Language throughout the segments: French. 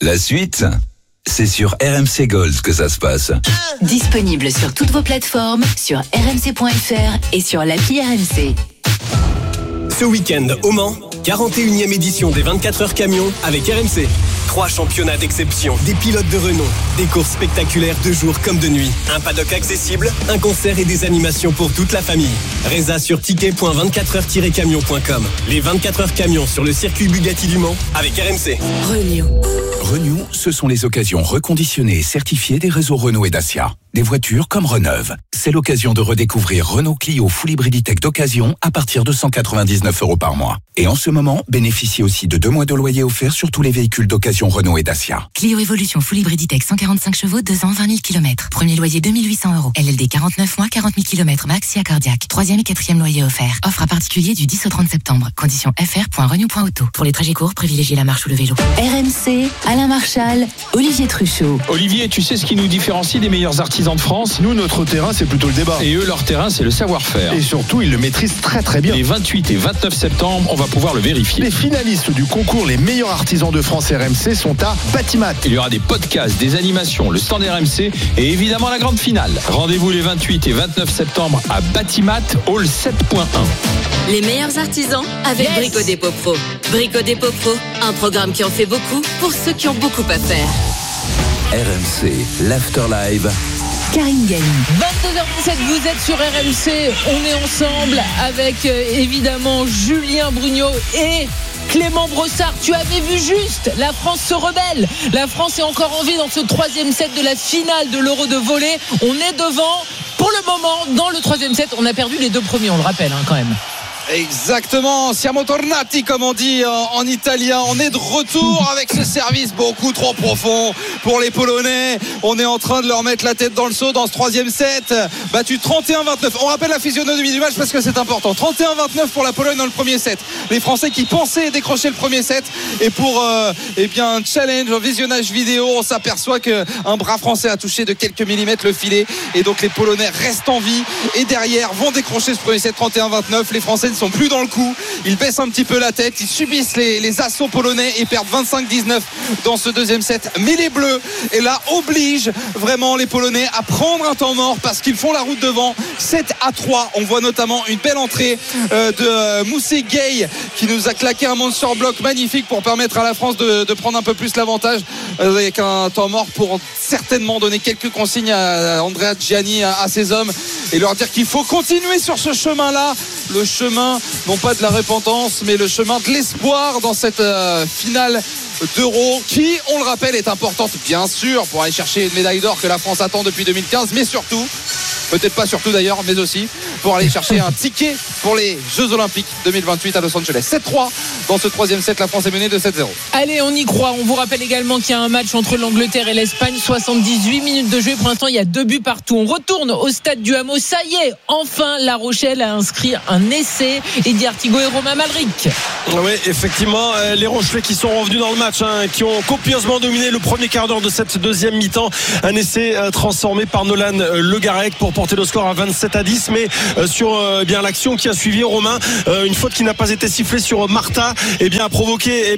La suite, c'est sur RMC Gold que ça se passe. Disponible sur toutes vos plateformes, sur rmc.fr et sur l'appli RMC. Ce week-end, au Mans, 41e édition des 24 heures camions avec RMC. 3 championnats d'exception, des pilotes de renom, des courses spectaculaires de jour comme de nuit, un paddock accessible, un concert et des animations pour toute la famille. Résa sur ticket.24heures-camions.com. Les 24 heures camions sur le circuit Bugatti du Mans avec RMC. Renew, ce sont les occasions reconditionnées et certifiées des réseaux Renault et Dacia. Des voitures comme Reneuve. C'est l'occasion de redécouvrir Renault Clio Full Hybrid E-Tech d'occasion à partir de 199 € par mois. Et en ce moment, bénéficiez aussi de 2 mois de loyer offert sur tous les véhicules d'occasion Renault et Dacia. Clio Evolution Full Hybrid E-Tech 145 chevaux, 2 ans, 20 000 km. Premier loyer 2 800 €. LLD 49 mois, 40 000 km max si accordiaque. 3e et 4e loyer offert. Offre à particulier du 10 au 30 septembre. Conditions fr.renew.auto. Pour les trajets courts, privilégiez la marche ou le vélo. RMC, Alain Marchal, Olivier Truchot. Olivier, tu sais ce qui nous différencie des meilleurs artisans de France ? Nous, notre terrain, c'est plutôt le débat. Et eux, leur terrain, c'est le savoir-faire. Et surtout, ils le maîtrisent très très bien. Les 28 et 29 septembre, on va pouvoir le vérifier. Les finalistes du concours Les meilleurs artisans de France RMC sont à Batimat. Il y aura des podcasts, des animations, le stand RMC et évidemment la grande finale. Rendez-vous les 28 et 29 septembre à Batimat, Hall 7.1. Les meilleurs artisans avec Brico Dépôt Pro. Brico Dépôt Pro, un programme qui en fait beaucoup pour ceux qui ont beaucoup à faire. RMC, l'Afterlive. Karine Galli. 22h17, vous êtes sur RMC. On est ensemble avec évidemment Julien Brugnot et Clément Brossard. Tu avais vu juste, la France se rebelle. La France est encore en vie dans ce 3e set de la finale de l'Euro de volley. On est devant. Pour le moment, dans le 3e set, on a perdu les 2 premiers, on le rappelle quand même. Exactement, siamo tornati comme on dit en italien. On est de retour avec ce service beaucoup trop profond pour les Polonais. On est en train de leur mettre la tête dans le seau dans ce 3e set. Battu 31-29. On rappelle la physionomie du match parce que c'est important. 31-29 pour la Pologne dans le premier set. Les Français qui pensaient décrocher le premier set. Et pour un challenge, un visionnage vidéo, on s'aperçoit qu'un bras français a touché de quelques millimètres le filet. Et donc les Polonais restent en vie et derrière vont décrocher ce premier set 31-29. Les Français ne sont plus dans le coup, ils baissent un petit peu la tête, ils subissent les assauts polonais et perdent 25-19 dans ce 2e set, mais les Bleus et là obligent vraiment les Polonais à prendre un temps mort parce qu'ils font la route devant 7-3. On voit notamment une belle entrée de Moussé Gay qui nous a claqué un monster block magnifique pour permettre à la France de prendre un peu plus l'avantage avec un temps mort pour certainement donner quelques consignes à Andrea Gianni, à ses hommes et leur dire qu'il faut continuer sur ce chemin-là, le chemin non pas de la repentance mais le chemin de l'espoir dans cette finale d'Euro qui, on le rappelle, est importante bien sûr pour aller chercher une médaille d'or que la France attend depuis 2015 mais surtout, peut-être pas surtout d'ailleurs, mais aussi pour aller chercher un ticket pour les Jeux Olympiques 2028 à Los Angeles. 7-3 dans ce 3e set, la France est menée de 7-0. Allez, on y croit. On vous rappelle également qu'il y a un match entre l'Angleterre et l'Espagne. 78 minutes de jeu. Pour l'instant, il y a 2 buts partout. On retourne au stade du Hameau. Ça y est, enfin, La Rochelle a inscrit un essai. Eddie Artigo et Romain Malric. Oui, effectivement, les Rochelais qui sont revenus dans le match, qui ont copieusement dominé le premier quart d'heure de cette 2e mi-temps. Un essai transformé par Nolan Le Garec pour porter le score à 27-10. Mais sur l'action qui a suivi, Romain, une faute qui n'a pas été sifflée sur Martha, a provoqué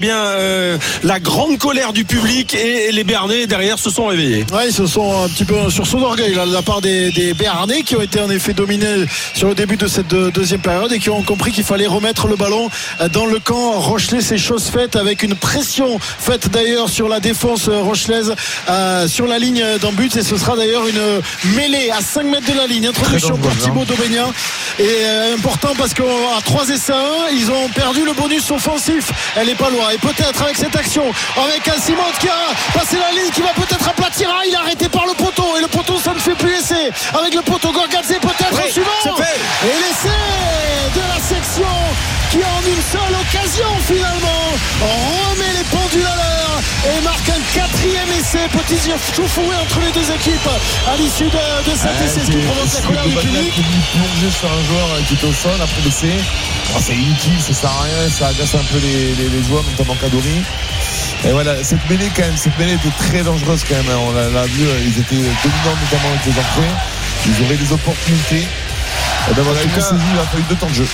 la grande colère du public et les Béarnais derrière se sont réveillés. Ouais, ils se sont un petit peu sur son orgueil là, de la part des Béarnais qui ont été en effet dominés sur le début de cette 2e période et qui ont compris qu'il fallait remettre le ballon dans le camp rochelais. C'est chose faite avec une pression faite d'ailleurs sur la défense rochelaise sur la ligne d'en but et ce sera d'ailleurs une mêlée à 5 mètres de la ligne. Introduction pour Thibaut Daubignan et important parce qu'à 3 essais à 1 ils ont perdu le bonus offensif. Elle est pas loin et peut-être avec cette action avec un Simon qui a passé la ligne qui va peut-être aplatir, il est arrêté par le poteau et le poteau ça ne fait plus essai avec le poteau Gorgadze peut-être au suivant et l'essai de la section qui en une seule occasion finalement remet les pendules à l'heure et marque un 4e essai. Petit chauffouré entre les 2 équipes à l'issue de cet essai, ce qui provoque la colère du public. Plongé sur un joueur qui était au sol après l'essai. C'est inutile, ça sert à rien, ça agace un peu les joueurs, notamment Kadori. Et voilà, cette mêlée était très dangereuse quand même. On l'a vu, ils étaient dominants notamment avec les entrées. Ils auraient des opportunités. Et ben voilà, il a fallu 2 temps de jeu.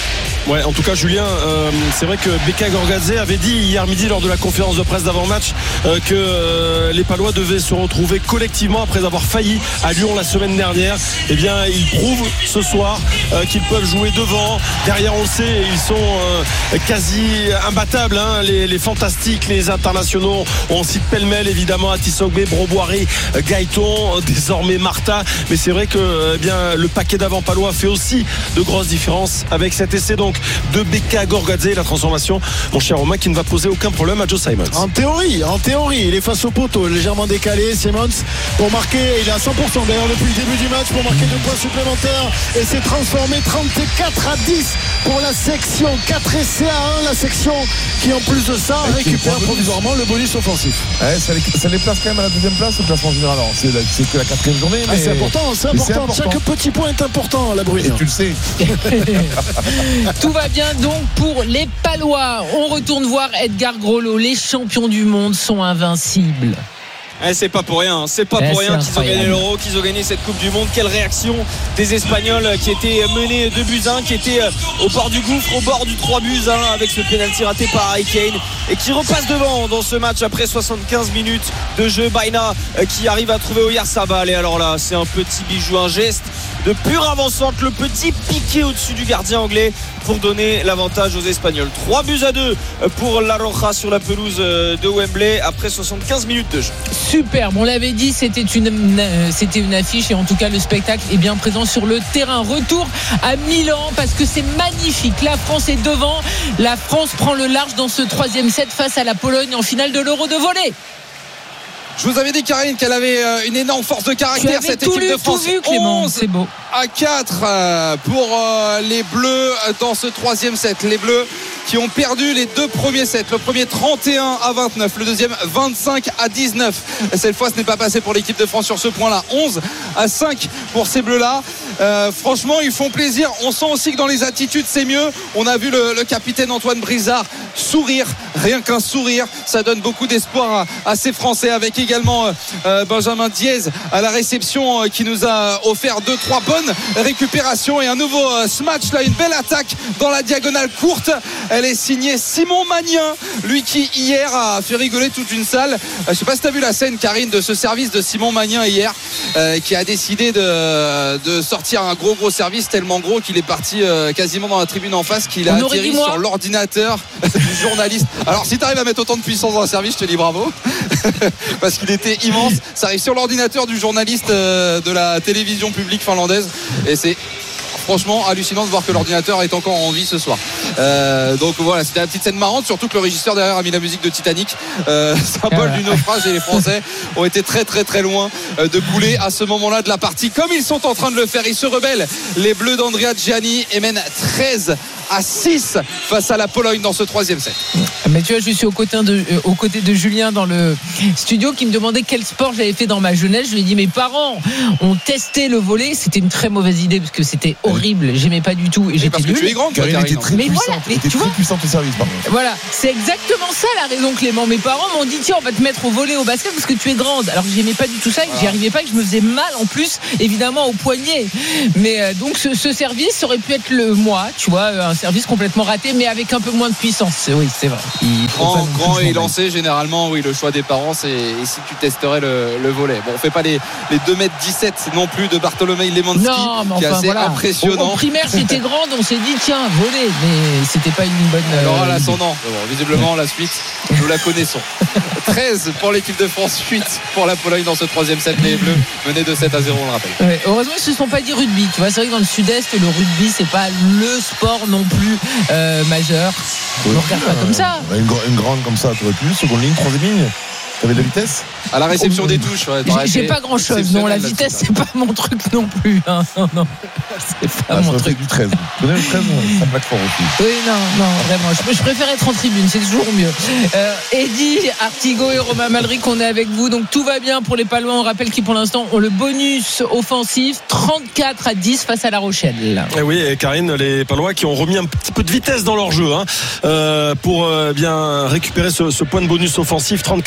Ouais, en tout cas, Julien, c'est vrai que Beka Gorgadze avait dit hier midi lors de la conférence de presse d'avant-match que les Palois devaient se retrouver collectivement après avoir failli à Lyon la semaine dernière. Eh bien, ils prouvent ce soir qu'ils peuvent jouer devant. Derrière, on le sait, ils sont quasi imbattables, hein, les fantastiques, les internationaux. On cite pêle-mêle évidemment Atisogbe, Broboiré, Gaëton, désormais Martha. Mais c'est vrai que le paquet d'avant Palois fait aussi de grosses différences avec cet essai donc de Beka Gorgadze, la transformation, mon cher Romain, qui ne va poser aucun problème à Joe Simons. En théorie, il est face au poteau, légèrement décalé. Simons pour marquer, il est à 100% d'ailleurs depuis le début du match pour marquer 2 points supplémentaires et s'est transformé 34-10 pour la section 4 essais à 1, la section qui en plus de ça récupère provisoirement le bonus offensif. Ouais, ça les place quand même à la deuxième place au classement général. Alors c'est que la 4e journée, mais c'est important. Chaque petit point est important à la Brune. Et tu le sais. Tout va bien donc pour les Palois. On retourne voir Edgar Grolot. Les champions du monde sont invincibles. C'est pas pour rien, qu'ils ont gagné l'Euro, qu'ils ont gagné cette Coupe du Monde. Quelle réaction des Espagnols qui étaient menés 2-1, qui étaient au bord du gouffre, au bord du 3-1 avec ce pénalty raté par Harry Kane et qui repasse devant dans ce match après 75 minutes de jeu. Baina qui arrive à trouver Oyarzabal et alors là c'est un petit bijou, un geste de pure avancante, le petit piqué au-dessus du gardien anglais pour donner l'avantage aux Espagnols. 3-2 pour La Roja sur la pelouse de Wembley après 75 minutes de jeu. Superbe, on l'avait dit, c'était une affiche et en tout cas le spectacle est bien présent sur le terrain. Retour à Milan parce que c'est magnifique. La France est devant, la France prend le large dans ce 3e set face à la Pologne en finale de l'Euro de volley. Je vous avais dit, Karine, qu'elle avait une énorme force de caractère, cette équipe de France. Vu, Clément, c'est beau. 11-4 pour les Bleus dans ce 3e set. Les Bleus qui ont perdu les 2 premiers sets. Le premier 31-29, le deuxième 25-19. Cette fois, ce n'est pas passé pour l'équipe de France sur ce point-là. 11-5 pour ces Bleus-là. Franchement, ils font plaisir. On sent aussi que dans les attitudes, c'est mieux. On a vu le capitaine Antoine Brizard sourire. Rien qu'un sourire, ça donne beaucoup d'espoir à ces Français, avec également Benjamin Diez à la réception qui nous a offert 2-3 bonnes récupérations et un nouveau smash là, une belle attaque dans la diagonale courte. Elle est signée Simon Magnin, lui qui hier a fait rigoler toute une salle. Je sais pas si tu as vu la scène, Karine, de ce service de Simon Magnin hier, qui a décidé de sortir un gros service, tellement gros qu'il est parti quasiment dans la tribune en face, qu'il a atterri sur l'ordinateur du journaliste. Alors si tu arrives à mettre autant de puissance dans un service, je te dis bravo. Parce qu'il était immense. Ça arrive sur l'ordinateur du journaliste de la télévision publique finlandaise et c'est franchement hallucinant de voir que l'ordinateur est encore en vie ce soir. Donc voilà, c'était une petite scène marrante, surtout que le régisseur derrière a mis la musique de Titanic, symbole du naufrage, et les Français ont été très loin de couler à ce moment-là de la partie, comme ils sont en train de le faire. Ils se rebellent, les Bleus d'Andrea Gianni, et mènent 13-6 face à la Pologne dans ce 3e set. Mais tu vois, je suis aux côtés de Julien dans le studio qui me demandait quel sport j'avais fait dans ma jeunesse. Je lui ai dit, mes parents ont testé le volley, c'était une très mauvaise idée parce que c'était horrible, j'aimais pas du tout et j'étais parce que tu es grande, Karine était très puissante au service, par contre. Voilà, c'est exactement ça la raison, Clément. Mes parents m'ont dit, tiens, on va te mettre au volley, au basket parce que tu es grande. Alors que j'aimais pas du tout ça, et que j'y arrivais pas, et que je me faisais mal en plus, évidemment au poignet. Mais donc ce service aurait pu être moi, tu vois, un service complètement raté, mais avec un peu moins de puissance. Oui, c'est vrai. Grand et lancé, généralement, oui, le choix des parents, c'est ici que tu testerais le volley. Bon, on fait pas les 2m17 non plus de Bartolomei Lemanski, qui est assez impressionnant. En primaire, j'étais grande, on s'est dit, tiens, volley, mais c'était pas une bonne. Alors là, son nom. Visiblement, la suite, nous la connaissons. 13 pour l'équipe de France, 8 pour la Pologne dans ce 3e set. Les Bleus menés de 7-0, on le rappelle. Ouais, heureusement, ils ne se sont pas dit rugby. Tu vois, c'est vrai que dans le sud-est, le rugby, c'est pas le sport non plus majeur. On ne regarde pas comme ça. Une grande comme ça, tu aurais pu, seconde ligne, 3e ligne. T'avais de la vitesse à la réception des touches. Ouais, j'ai pas grand chose. Non, la vitesse, c'est pas mon truc non plus. Hein. Non. C'est pas mon truc. Du 13. Le 13, ça plaque fort aussi. Oui, non, vraiment. Je préfère être en tribune, c'est toujours mieux. Eddy Artigo et Romain Malric, on est avec vous. Donc tout va bien pour les Palois. On rappelle qu'ils pour l'instant ont le bonus offensif 34-10 face à La Rochelle. Et oui, et Karine, les Palois qui ont remis un petit peu de vitesse dans leur jeu pour bien récupérer ce point de bonus offensif 34-10.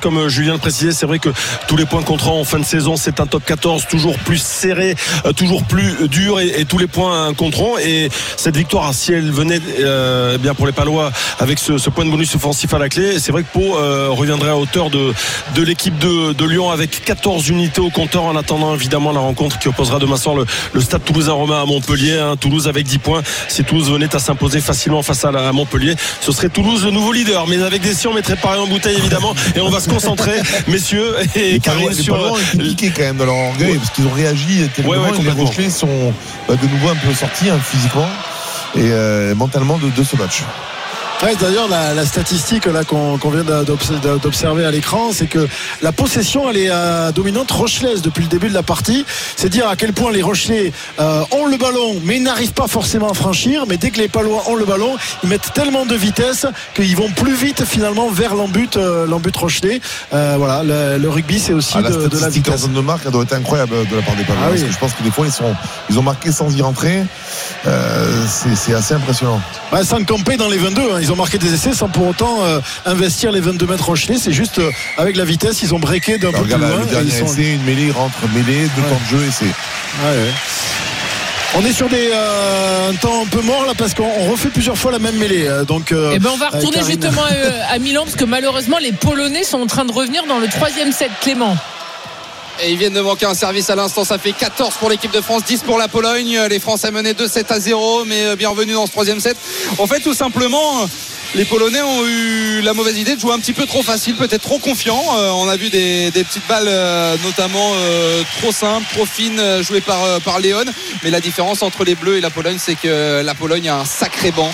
comme Julien le précisait, c'est vrai que tous les points comptants en fin de saison, c'est un top 14 toujours plus serré, toujours plus dur, et tous les points compteront. Et cette victoire, si elle venait bien pour les Palois avec ce point de bonus offensif à la clé, c'est vrai que Pau reviendrait à hauteur de l'équipe de Lyon avec 14 unités au compteur, en attendant évidemment la rencontre qui opposera demain soir le Stade Toulousain Romain à Montpellier. Toulouse avec 10 points. Si Toulouse venait à s'imposer facilement face à Montpellier, ce serait Toulouse le nouveau leader. Mais avec des si on mettrait Paris en bouteille évidemment, et on va se concentrer, messieurs, et Karine sur. Les Palois ont été piqués quand même dans leur orgueil, parce qu'ils ont réagi terriblement. Les Rochelais sont de nouveau un peu sortis physiquement et mentalement de ce match. Ouais, d'ailleurs, la statistique là qu'on vient d'observer à l'écran, c'est que la possession elle est dominante rochelaise depuis le début de la partie. C'est dire à quel point les Rochelais ont le ballon, mais n'arrivent pas forcément à franchir. Mais dès que les Palois ont le ballon, ils mettent tellement de vitesse qu'ils vont plus vite finalement vers l'embut rochelais. Voilà, le rugby c'est aussi de la vitesse. La zone de marque, elle doit être incroyable de la part des Palois. Parce que je pense que des fois ils ont marqué sans y rentrer. C'est assez impressionnant. Sans camper dans les 22. Ils ont marqué des essais sans pour autant investir les 22 mètres Rochelais. C'est juste avec la vitesse, ils ont breaké d'un peu plus loin. Le dernier essai, une mêlée, rentre mêlée, 2 temps de jeu, essai. On est sur un temps un peu mort là, parce qu'on refait plusieurs fois la même mêlée. Donc, on va retourner justement à Milan, parce que malheureusement les Polonais sont en train de revenir dans le 3e set. Clément. Et ils viennent de manquer un service à l'instant. Ça fait 14 pour l'équipe de France, 10 pour la Pologne. Les Français menaient 2-7-0, mais bienvenue dans ce 3e set. En fait, tout simplement, les Polonais ont eu la mauvaise idée de jouer un petit peu trop facile, peut-être trop confiant. On a vu des petites balles notamment trop simples, trop fines, jouées par Léon. Mais la différence entre les Bleus et la Pologne, c'est que la Pologne a un sacré banc.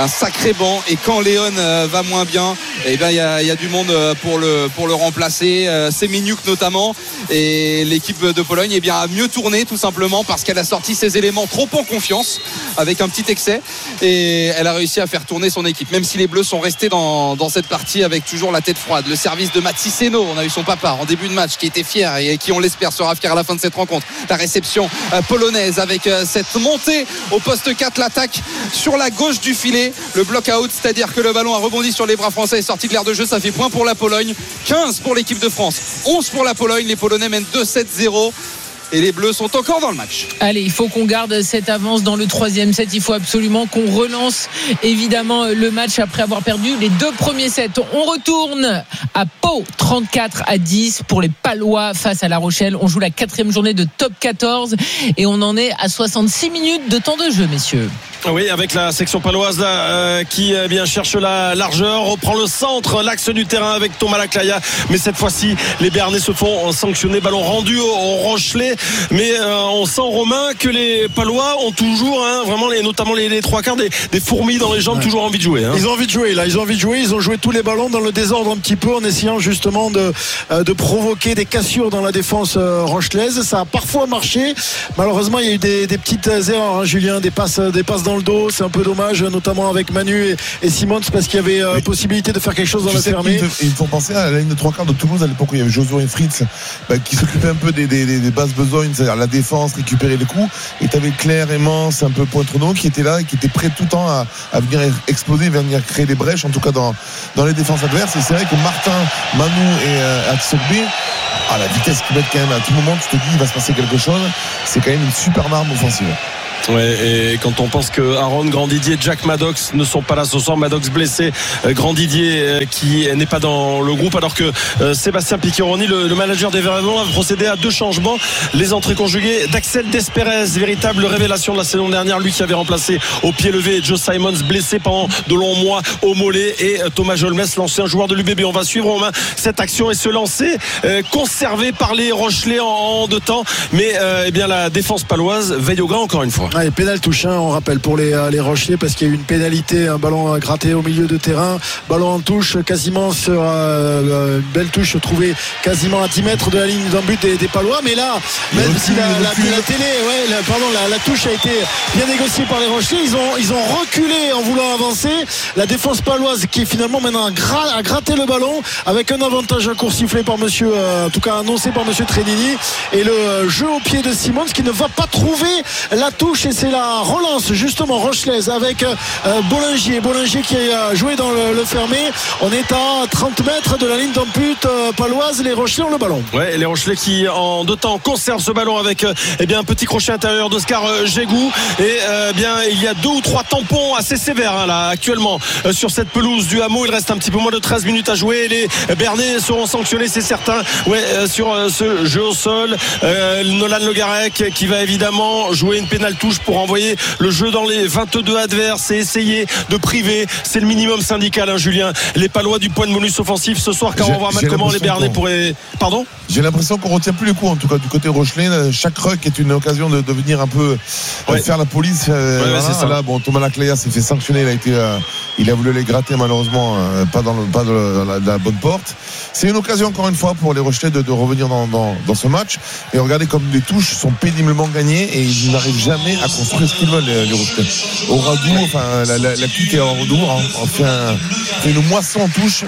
Et quand Léon va moins bien, il y a du monde pour le remplacer. Semeniuk notamment. Et l'équipe de Pologne a mieux tourné, tout simplement parce qu'elle a sorti ses éléments trop en confiance avec un petit excès, et elle a réussi à faire tourner son équipe, même si les Bleus sont restés dans cette partie avec toujours la tête froide. Le service de Matsiseno, on a eu son papa en début de match qui était fier et qui, on l'espère, sera fier à la fin de cette rencontre. La réception polonaise avec cette montée au poste 4, l'attaque sur la gauche du filet, le block-out, c'est-à-dire que le ballon a rebondi sur les bras français et sorti de l'aire de jeu. Ça fait point pour la Pologne, 15 pour l'équipe de France, 11 pour la Pologne. Les Polonais mènent 2-7-0. Et les Bleus sont encore dans le match. Allez, il faut qu'on garde cette avance dans le 3e set. Il faut absolument qu'on relance évidemment le match après avoir perdu les 2 premiers sets. On retourne à Pau, 34-10 pour les Palois face à La Rochelle. On joue la 4e journée de top 14 et on en est à 66 minutes de temps de jeu, messieurs. Oui, avec la section paloise là, qui cherche la largeur, reprend le centre, l'axe du terrain avec Thomas Laclaya. Mais cette fois-ci, les Béarnais se font sanctionner. Ballon rendu au Rochelais. Mais on sent, Romain, que les Palois ont toujours vraiment notamment les 3/4 des fourmis dans les jambes, toujours envie de jouer. Ils ont envie de jouer là. Ils ont joué tous les ballons dans le désordre un petit peu, en essayant justement de provoquer des cassures dans la défense rochelaise. Ça a parfois marché. Malheureusement, il y a eu des petites erreurs, Julien, des passes dans le dos. C'est un peu dommage, notamment avec Manu et Simons, parce qu'il y avait possibilité de faire quelque chose dans la fermée. Ils font penser à la ligne de 3/4 de Toulouse à l'époque où il y avait Josué et Fritz qui s'occupaient un peu des bases besognes, c'est-à-dire la défense, récupérer les coups. Et tu avais Claire, Aimance, un peu Pointrenon qui étaient là et qui étaient prêts tout le temps à venir exploser, venir créer des brèches, en tout cas dans les défenses adverses. Et c'est vrai que Martin, Manu et Atsogbe, la vitesse qu'ils mettent quand même à tout moment, tu te dis il va se passer quelque chose. C'est quand même une super arme offensive. Ouais, et quand on pense que Aaron, Grandidier, Jack Maddox ne sont pas là ce soir, Maddox blessé, Grandidier qui n'est pas dans le groupe, alors que Sébastien Piccheroni, le manager des Verts, a procédé à 2 changements. Les entrées conjuguées d'Axel Desperez, véritable révélation de la saison dernière, lui qui avait remplacé au pied levé Joe Simons, blessé pendant de longs mois au mollet, et Thomas Jolmes, l'ancien joueur de l'UBB. On va suivre en main cette action et se lancer, conservé par les Rochelais en 2 temps, mais la défense paloise veille au grain encore une fois. Et pénal touche, on rappelle, pour les Rochelais, parce qu'il y a eu une pénalité, un ballon gratté au milieu de terrain, ballon en touche quasiment sur une belle touche trouvée quasiment à 10 mètres de la ligne d'un but des Palois. Mais là, même si la touche a été bien négociée par les Rochelais, ils ont reculé en voulant avancer. La défense paloise qui finalement maintenant a gratté le ballon avec un avantage à court sifflé par monsieur, en tout cas annoncé par monsieur Trénini, et le jeu au pied de Simons qui ne va pas trouver la touche touche et c'est la relance justement rochelaise avec Bollinger qui a joué dans le fermé. On est à 30 mètres de la ligne d'en but paloise. Les Rochelais ont le ballon. Ouais, les Rochelais qui en deux temps conservent ce ballon avec un petit crochet intérieur d'Oscar Jégou et il y a 2 ou 3 tampons assez sévères là actuellement sur cette pelouse du Hameau. Il reste un petit peu moins de 13 minutes à jouer. Les Bernais seront sanctionnés, c'est certain, sur ce jeu au sol. Nolan Le Garec qui va évidemment jouer une pénale touche pour envoyer le jeu dans les 22 adverses et essayer de priver, c'est le minimum syndical, Julien, les Palois du point de bonus offensif ce soir, car on va voir mal comment les Bernais pourraient... Pardon ? J'ai l'impression qu'on retient plus les coups, en tout cas du côté Rochelais. Chaque ruck est une occasion de venir un peu faire la police. C'est ça. Là, Thomas Lacléa s'est fait sanctionner. Il a voulu les gratter, malheureusement pas dans la bonne porte. C'est une occasion encore une fois pour les Rochelais de revenir dans ce match. Et regardez comme les touches sont péniblement gagnées et ils n'arrivent jamais à construire ce qu'ils veulent, les Rochelais. Au radour, la clique est au radour, on fait une moisson en touche.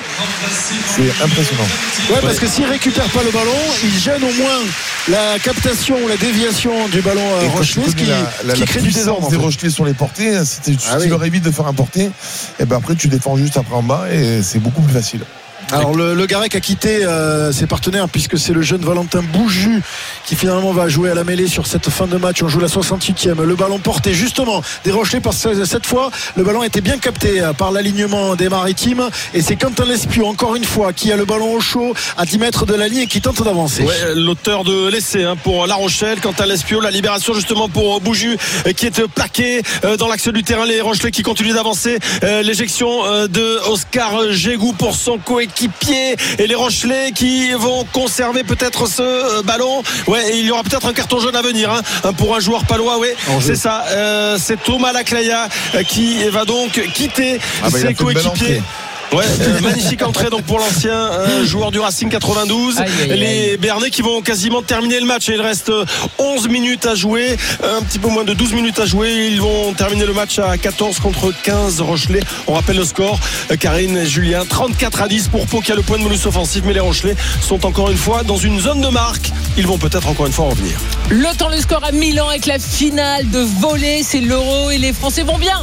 C'est impressionnant. Ouais, parce que s'ils récupèrent pas le ballon, ils gênent au moins la captation ou la déviation du ballon Rochelais, qui crée du désordre. Des Rochelais sur les portées, si tu leur évites de faire un porté, et après tu défends juste après en bas et c'est beaucoup plus facile. Alors le Garec a quitté ses partenaires puisque c'est le jeune Valentin Bouju qui finalement va jouer à la mêlée sur cette fin de match. On joue la 68e. Le ballon porté justement des Rochelais parce que cette fois le ballon était bien capté par l'alignement des Maritimes et c'est Quentin Lespiau encore une fois qui a le ballon au chaud à 10 mètres de la ligne et qui tente d'avancer. L'auteur de l'essai pour La Rochelle. Quentin Lespiau, la libération justement pour Bouju qui est plaqué dans l'axe du terrain. Les Rochelais qui continuent d'avancer. L'éjection de Oscar Jégou pour son coéquipier et les Rochelais qui vont conserver peut-être ce ballon. Et il y aura peut-être un carton jaune à venir pour un joueur palois. C'est ça. C'est Thomas Lacléa qui va donc quitter ses coéquipiers. Magnifique entrée donc pour l'ancien joueur du Racing 92. Les Bernais qui vont quasiment terminer le match. Il reste 11 minutes à jouer, un petit peu moins de 12 minutes à jouer. Ils vont terminer le match à 14 contre 15 Rochelais. On rappelle le score, Karine et Julien, 34-10 pour Pau qui a le point de bonus offensif, mais les Rochelais sont encore une fois dans une zone de marque. Ils vont peut-être encore une fois revenir. Le temps, le score à Milan avec la finale de volley, c'est l'Euro et les Français vont bien.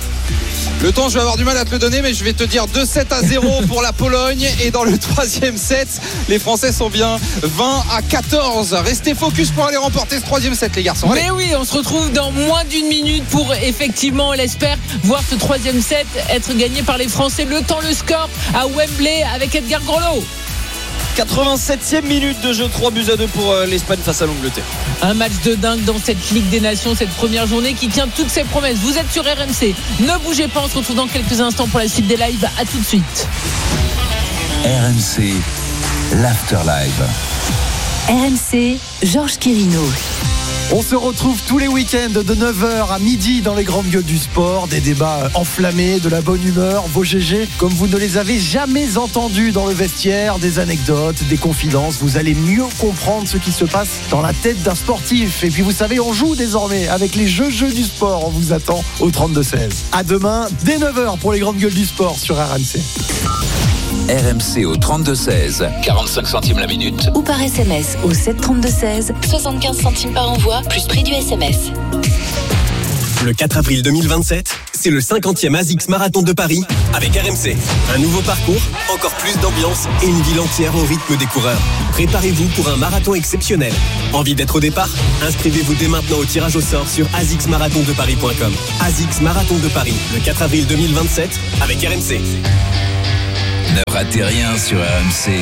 Le temps, je vais avoir du mal à te le donner, mais je vais te dire 2-7-0 pour la Pologne. Et dans le troisième set, les Français sont bien 20-14. Restez focus pour aller remporter ce troisième set, les garçons. Allez. Mais oui, on se retrouve dans moins d'une minute pour effectivement, on l'espère, voir ce troisième set être gagné par les Français. Le temps, le score à Wembley avec Edgar Grelot. 87e minute de jeu, 3-2 pour l'Espagne face à l'Angleterre. Un match de dingue dans cette Ligue des Nations, cette première journée qui tient toutes ses promesses. Vous êtes sur RMC, ne bougez pas, on se retrouve dans quelques instants pour la suite des lives. À tout de suite. RMC, l'Afterlive. RMC, Georges Quirino. On se retrouve tous les week-ends de 9h à midi dans les grandes gueules du sport. Des débats enflammés, de la bonne humeur, vos GG comme vous ne les avez jamais entendus dans le vestiaire, des anecdotes, des confidences. Vous allez mieux comprendre ce qui se passe dans la tête d'un sportif. Et puis vous savez, on joue désormais avec les jeux du sport. On vous attend au 32-16. À demain, dès 9h pour les grandes gueules du sport sur RMC. RMC au 32-16, 45 centimes la minute. Ou par SMS au 732-16, 75 centimes par envoi, plus prix du SMS. Le 4 avril 2027, c'est le 50e ASICS Marathon de Paris avec RMC. Un nouveau parcours, encore plus d'ambiance et une ville entière au rythme des coureurs. Préparez-vous pour un marathon exceptionnel. Envie d'être au départ ? Inscrivez-vous dès maintenant au tirage au sort sur asicsmarathondeparis.com. ASICS Marathon de Paris, le 4 avril 2027 avec RMC. Ne ratez rien sur RMC.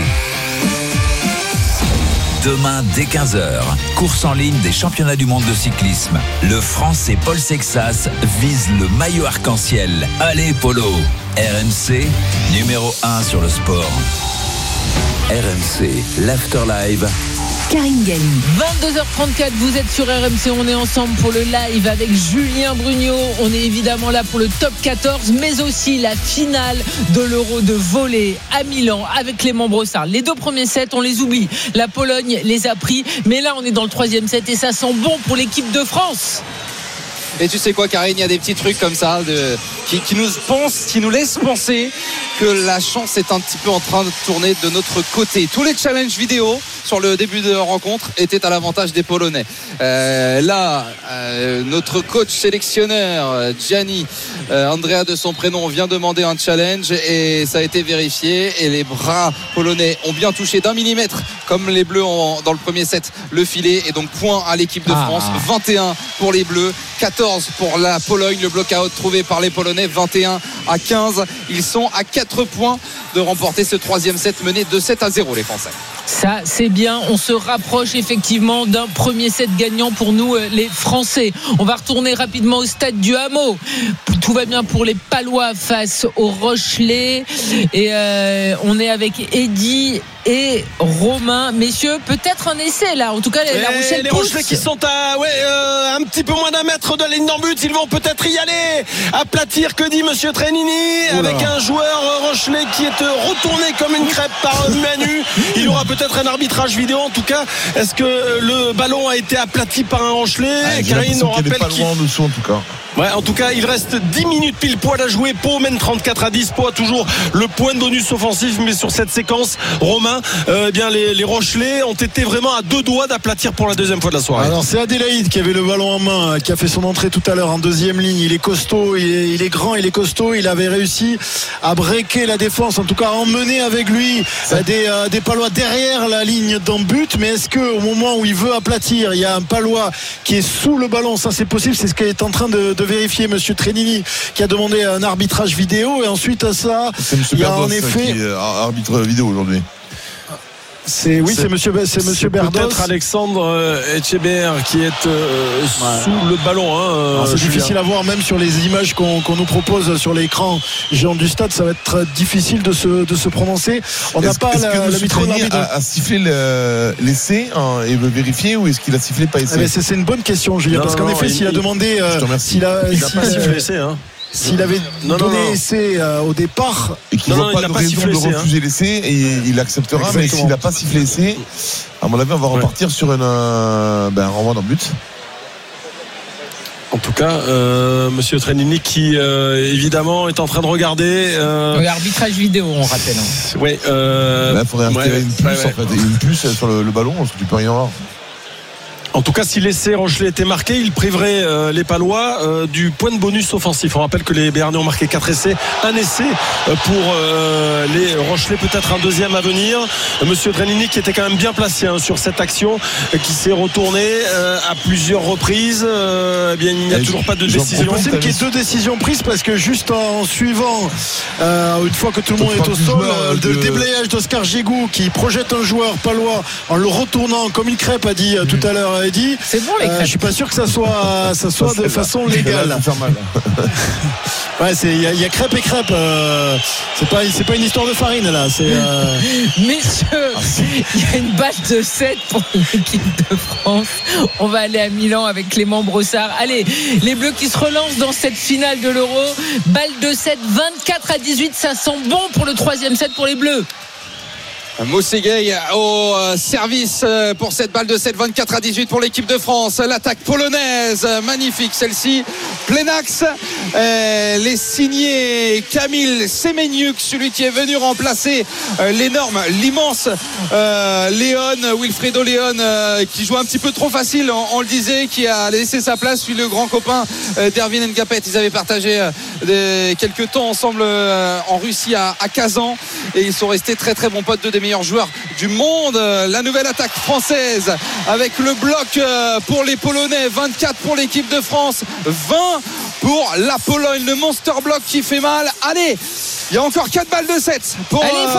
Demain dès 15h, course en ligne des championnats du monde de cyclisme. Le Français Paul Sexas vise le maillot arc-en-ciel. Allez Polo. RMC, numéro 1 sur le sport. RMC, l'Afterlive. Karine Galli. 22h34, vous êtes sur RMC, on est ensemble pour le live avec Julien Brugnot. On est évidemment là pour le top 14, mais aussi la finale de l'Euro de volley à Milan avec Clément Brossard. Les deux premiers sets, on les oublie. La Pologne les a pris, mais là on est dans le troisième set et ça sent bon pour l'équipe de France. Et tu sais quoi, Karine, il y a des petits trucs comme ça qui nous laissent penser que la chance est un petit peu en train de tourner de notre côté. Tous les challenges vidéo sur le début de rencontre étaient à l'avantage des Polonais. Notre coach sélectionneur Gianni Andrea de son prénom vient demander un challenge et ça a été vérifié et les bras polonais ont bien touché d'1 millimètre comme les Bleus dans le premier set le filet, et donc point à l'équipe de France. 21 pour les Bleus, 14 pour la Pologne. Le block-out trouvé par les Polonais, 21-15. Ils sont à 4 points de remporter ce troisième set mené 2-7-0 les Français. Ça, c'est bien. On se rapproche effectivement d'un premier set gagnant pour nous, les Français. On va retourner rapidement au stade du Hameau. Tout va bien pour les Palois face aux Rochelais. Et on est avec Eddy et Romain. Messieurs, peut-être un essai là. En tout cas, la Rochelle les Rochelais qui sont à un petit peu moins d'un mètre de la ligne d'en but. Ils vont peut-être y aller. Aplatir, que dit Monsieur Trenini, avec un joueur Rochelais qui est retourné comme une crêpe par Manu. Il y aura peut-être un arbitrage vidéo. En tout cas, est-ce que le ballon a été aplati par un Rochelais? Karine, on rappelle qu'il en dessous en tout cas. Ouais, en tout cas, il reste 10 minutes pile poil à jouer. Pau mène 34-10. Pau a toujours le point de bonus offensif, mais sur cette séquence, Romain, les Rochelais ont été vraiment à 2 doigts d'aplatir pour la deuxième fois de la soirée. Alors c'est Adélaïde qui avait le ballon en main, qui a fait son entrée tout à l'heure en deuxième ligne. Il est costaud, il est grand, il est costaud. Il avait réussi à breaker la défense, en tout cas à emmener avec lui des Palois derrière la ligne d'en but. Mais est-ce qu'au moment où il veut aplatir, il y a un Palois qui est sous le ballon? Ça, c'est possible. C'est ce qu'est en train de vérifier Monsieur Trenini, qui a demandé un arbitrage vidéo. Et ensuite à ça, il y a en effet qui est arbitre vidéo aujourd'hui. C'est Monsieur Berdos. Peut-être Alexandre Etcheber qui est sous le ballon. C'est difficile à voir, même sur les images qu'on nous propose sur l'écran géant du stade. Ça va être difficile de se prononcer. On n'a pas la micro a sifflé l'essai et veut vérifier, ou est-ce qu'il a sifflé pas essai? C'est une bonne question, Julien, parce qu'en effet, s'il a demandé, il n'a pas sifflé essai. S'il avait donné essai au départ, et qu'il n'a pas de raison de refuser l'essai, et il acceptera. Exactement. Mais s'il n'a pas sifflé essai, à mon avis on va repartir sur un renvoi dans le but. En tout cas, Monsieur Trenini qui évidemment est en train de regarder l'arbitrage vidéo, on rappelle. Oui. Il faudrait retirer une puce, en fait, une puce sur le ballon, parce que tu peux rien voir. En tout cas, si l'essai Rochelais était marqué, il priverait les Palois du point de bonus offensif. On rappelle que les Béarnais ont marqué 4 essais, un essai pour les Rochelais, peut-être un deuxième à venir. Monsieur Trenini qui était quand même bien placé sur cette action, qui s'est retourné à plusieurs reprises. Il n'y a toujours pas de décision. C'est possible qu'il y ait 2 décisions prises, parce que juste en suivant, une fois que tout le monde est au sol, le déblayage d'Oscar Gégou qui projette un joueur palois en le retournant comme une crêpe, a dit tout à l'heure Eddy. C'est bon, les crêpes. Je suis pas sûr que ça soit de façon légale. Il y a crêpe et crêpe. C'est pas une histoire de farine là. Messieurs, il y a une balle de 7 pour l'équipe de France. On va aller à Milan avec Clément Brossard. Allez, les Bleus qui se relancent dans cette finale de l'Euro. Balle de 7, 24-18. Ça sent bon pour le troisième set pour les Bleus. Mossegay au service pour cette balle de 7, 24-18 pour l'équipe de France. L'attaque polonaise, magnifique celle-ci, plein axe. Les signés Kamil Semeniuk, celui qui est venu remplacer l'immense Wilfredo Leon, qui joue un petit peu trop facile, on le disait, qui a laissé sa place, lui le grand copain d'Ervin Ngapet. Ils avaient partagé quelques temps ensemble en Russie à Kazan, et ils sont restés très très bons potes, de des meilleurs joueurs du monde. La nouvelle attaque française avec le bloc pour les Polonais, 24 pour l'équipe de France, 20 pour la Pologne. Le monster block qui fait mal. Allez, il y a encore 4 balles de 7 pour